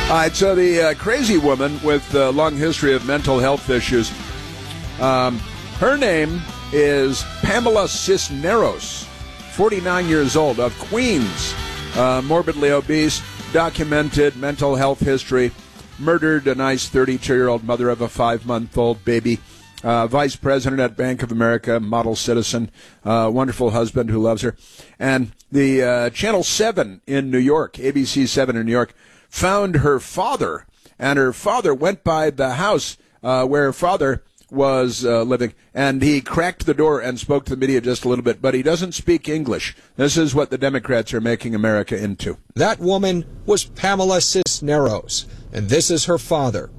All right, so the crazy woman with a long history of mental health issues, her name is Pamela Cisneros, 49 years old, of Queens, morbidly obese, documented mental health history, murdered a nice 32-year-old mother of a 5-month-old baby, vice president at Bank of America, model citizen, wonderful husband who loves her. And the Channel 7 in New York, ABC 7 in New York, found her father, and her father went by the house where her father was living, and he cracked the door and spoke to the media just a little bit, but he doesn't speak English. This is what the Democrats are making America into. That woman was Pamela Cisneros, and this is her father.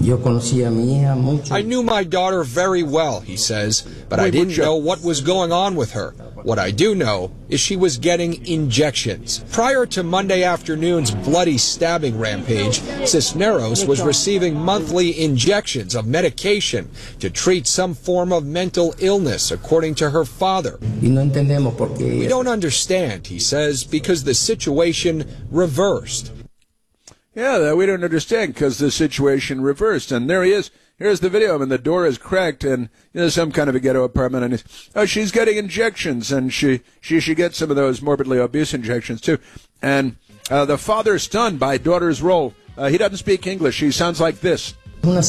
I knew my daughter very well, he says, but I didn't know what was going on with her. What I do know is she was getting injections. Prior to Monday afternoon's bloody stabbing rampage, Cisneros was receiving monthly injections of medication to treat some form of mental illness, according to her father. We don't understand, he says, because the situation reversed. Yeah, we don't understand because the situation reversed. And there he is. Here's the video. I mean, the door is cracked, and some kind of a ghetto apartment. And she's getting injections, and she should get some of those morbidly obese injections too. And the father's stunned by daughter's role. He doesn't speak English. He sounds like this. This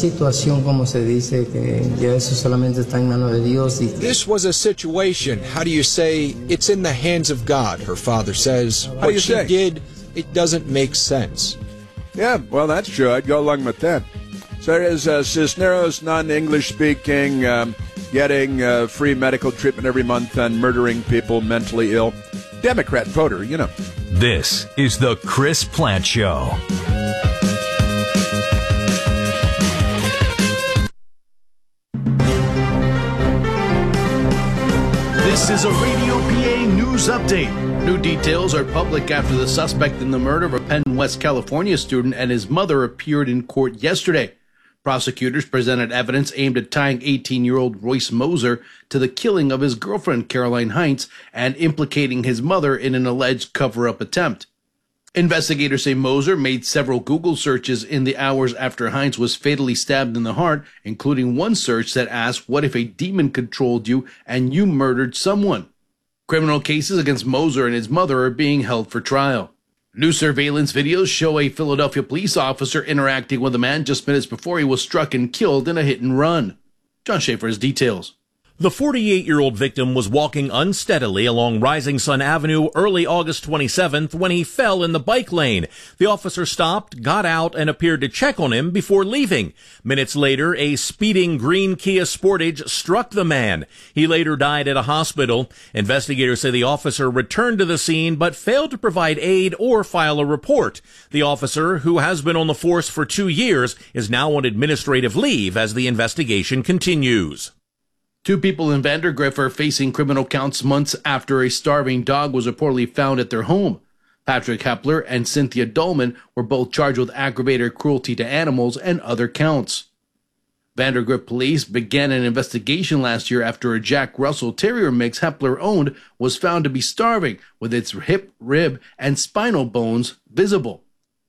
was a situation, how do you say, it's in the hands of God, her father says. What she did, it doesn't make sense. Yeah, well, that's true. I'd go along with that. So there is Cisneros, non-English speaking, getting free medical treatment every month and murdering people mentally ill. Democrat voter, This is the Chris Plante Show. This is a Radio PA News Update. New details are public after the suspect in the murder of a Penn West California student and his mother appeared in court yesterday. Prosecutors presented evidence aimed at tying 18-year-old Royce Moser to the killing of his girlfriend, Caroline Heinz, and implicating his mother in an alleged cover-up attempt. Investigators say Moser made several Google searches in the hours after Heinz was fatally stabbed in the heart, including one search that asked, "What if a demon controlled you and you murdered someone?" Criminal cases against Moser and his mother are being held for trial. New surveillance videos show a Philadelphia police officer interacting with a man just minutes before he was struck and killed in a hit and run. John Schaefer has details. The 48-year-old victim was walking unsteadily along Rising Sun Avenue early August 27th when he fell in the bike lane. The officer stopped, got out, and appeared to check on him before leaving. Minutes later, a speeding green Kia Sportage struck the man. He later died at a hospital. Investigators say the officer returned to the scene but failed to provide aid or file a report. The officer, who has been on the force for 2 years, is now on administrative leave as the investigation continues. 2 people in Vandergrift are facing criminal counts months after a starving dog was reportedly found at their home. Patrick Hepler and Cynthia Dolman were both charged with aggravated cruelty to animals and other counts. Vandergrift police began an investigation last year after a Jack Russell Terrier mix Hepler owned was found to be starving, with its hip, rib, and spinal bones visible.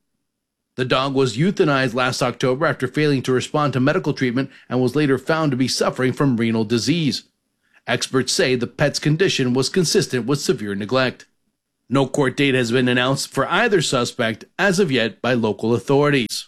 The dog was euthanized last October after failing to respond to medical treatment and was later found to be suffering from renal disease. Experts say the pet's condition was consistent with severe neglect. No court date has been announced for either suspect as of yet by local authorities.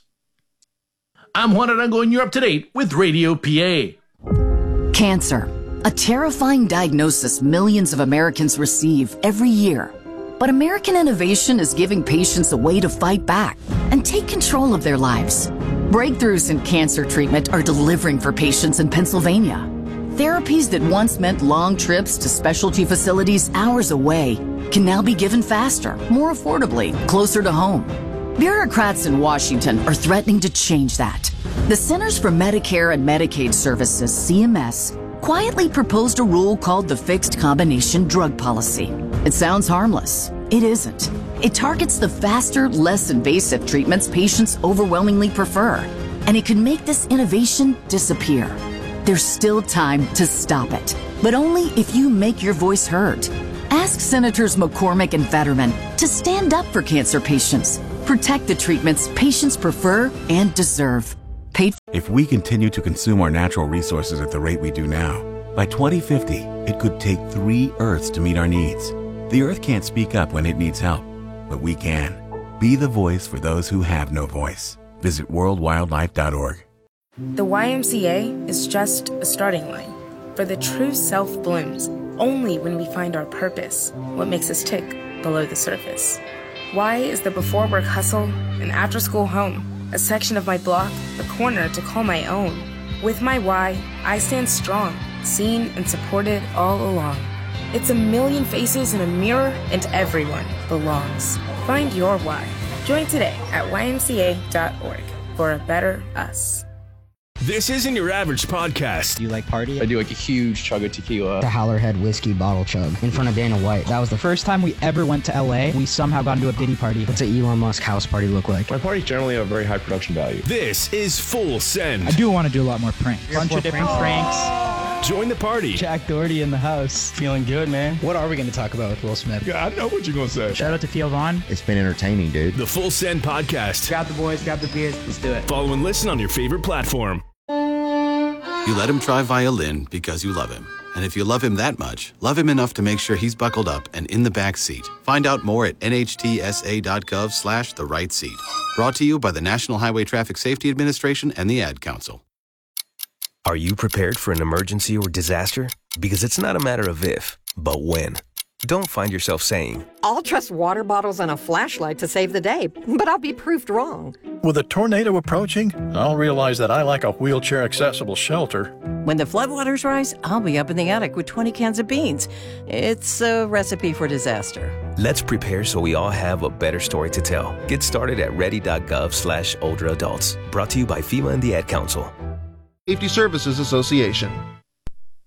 I'm Juan Arango and you're up to date with Radio PA. Cancer, a terrifying diagnosis millions of Americans receive every year. But American innovation is giving patients a way to fight back and take control of their lives. Breakthroughs in cancer treatment are delivering for patients in Pennsylvania. Therapies that once meant long trips to specialty facilities hours away can now be given faster, more affordably, closer to home. Bureaucrats in Washington are threatening to change that. The Centers for Medicare and Medicaid Services, CMS, quietly proposed a rule called the Fixed Combination Drug Policy. It sounds harmless. It isn't. It targets the faster, less invasive treatments patients overwhelmingly prefer, and it could make this innovation disappear. There's still time to stop it, but only if you make your voice heard. Ask Senators McCormick and Fetterman to stand up for cancer patients, Protect the treatments patients prefer and deserve. If we continue to consume our natural resources at the rate we do now, by 2050, it could take 3 Earths to meet our needs. The Earth can't speak up when it needs help, but we can. Be the voice for those who have no voice. Visit worldwildlife.org. The YMCA is just a starting line, for the true self blooms only when we find our purpose, what makes us tick below the surface. Y is the before work hustle, an after school home, a section of my block, a corner to call my own. With my Y, I stand strong, seen and supported all along. It's a million faces in a mirror, and everyone belongs. Find your why. Join today at ymca.org for a better us. This isn't your average podcast. Do you like party? I do like a huge chug of tequila. The Howlerhead whiskey bottle chug in front of Dana White. That was the first time we ever went to LA. We somehow got into a Diddy party. What's an Elon Musk house party look like? My parties generally have very high production value. This is Full Send. I do want to do a lot more pranks. Bunch of different pranks. Join the party. Jack Doherty in the house. Feeling good, man. What are we going to talk about with Will Smith? Yeah, I know what you're going to say. Shout out to Theo Vaughn. It's been entertaining, dude. The Full Send podcast. Grab the boys, grab the beers, let's do it. Follow and listen on your favorite platform. You let him try violin because you love him. And if you love him that much, love him enough to make sure he's buckled up and in the back seat. Find out more at nhtsa.gov/the-right seat. Brought to you by the National Highway Traffic Safety Administration and the Ad Council. Are you prepared for an emergency or disaster? Because it's not a matter of if, but when. Don't find yourself saying, I'll trust water bottles and a flashlight to save the day, but I'll be proved wrong. With a tornado approaching, I'll realize that I like a wheelchair-accessible shelter. When the floodwaters rise, I'll be up in the attic with 20 cans of beans. It's a recipe for disaster. Let's prepare so we all have a better story to tell. Get started at ready.gov/older adults. Brought to you by FEMA and the Ad Council. Safety Services Association.